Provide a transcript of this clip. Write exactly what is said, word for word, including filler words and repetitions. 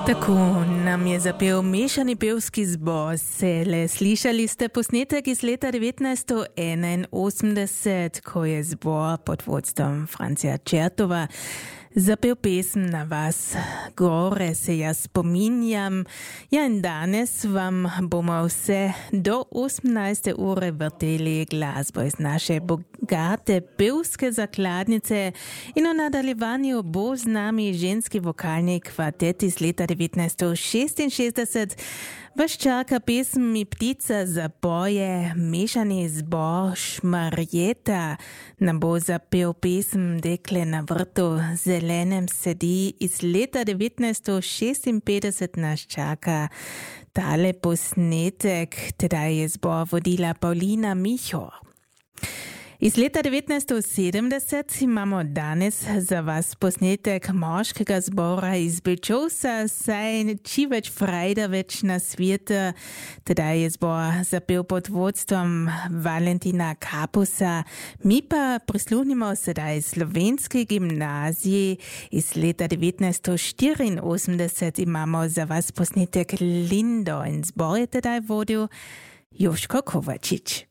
Tako nam je zapel mešani pevski zbor Sele. Slišali ste posnetek iz leta devetnajststo enainosemdeset, ko je zbor pod vodstvom Francija Čertova zapel pesem Na vas gore se jaz spominjam. Ja, in danes vam bomo vse do osemnajste ure vrteli glasbo iz naše bogate pevske zakladnice in v nadaljevanju bo z nami ženski vokalni kvartet iz leta devetnajststo šestinšestdeset. Vas čaka pesem Mi ptica zapoje, mešani zbor Šmarjeta nam bo zapel pesem Dekle na vrtu zelenem sedi. Iz leta devetnajststo šestinpetdeset nas čaka tale posnetek, tedaj je zbor vodila Paulina Michor. Iz leta devetnajststo sedemdeset imamo danes za vas posnetek moškega zbora iz Bečovca, saj či več frajda več na svijeta. Tedaj je zbor zapel pod vodstvom Valentina Kapusa. Mi pa prisluhnimo sedaj slovenski gimnaziji. Iz leta devetnajststo štiriinosemdeset imamo za vas posnetek Lindo in zbor je tedaj vodil Joško Kovačič.